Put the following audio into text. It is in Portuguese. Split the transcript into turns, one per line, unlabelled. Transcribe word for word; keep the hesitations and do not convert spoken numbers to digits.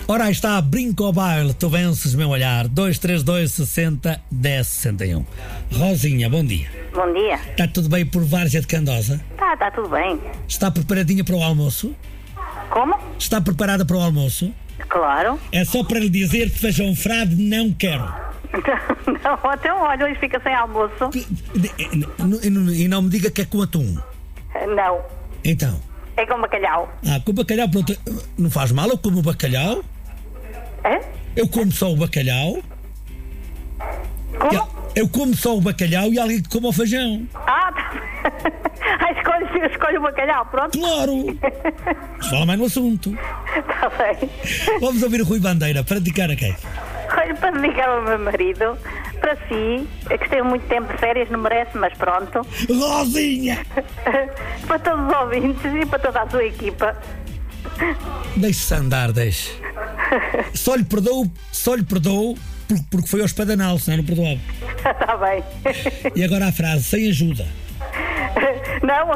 Ora, aí está, brinco ao baile, tu vences meu olhar. dois três dois, sessenta, dez, sessenta e um. Rosinha, bom dia.
Bom dia.
Está tudo bem por Várzea de Candosa?
Tá, tá tudo bem.
Está preparadinha para o almoço?
Como?
Está preparada para o almoço?
Claro.
É só para lhe dizer que feijão frade não quero.
Não, então olha, hoje fica sem almoço.
E não me diga que é com atum.
Não,
Então,
é com bacalhau.
ah, com bacalhau, pronto, não faz mal, eu como o bacalhau.
É?
Eu como só o bacalhau.
Como?
Eu, eu como só o bacalhau e alguém que come o feijão.
Ah, tá. Ah, escolhe, escolhe o bacalhau, pronto.
Claro! Fala mais no assunto.
Está bem.
Vamos ouvir o Rui Bandeira para dedicar a quem?
Olha, para dedicar ao meu marido, para si, é que esteve muito tempo de férias, não merece, mas pronto.
Rosinha!
Para todos os ouvintes e para toda a sua equipa.
Deixe-se andar, deixe. Só lhe perdoo, só lhe perdoo porque, porque foi ao espadanal, senão não perdoava.
Está bem.
E agora a frase, sem ajuda.
Não,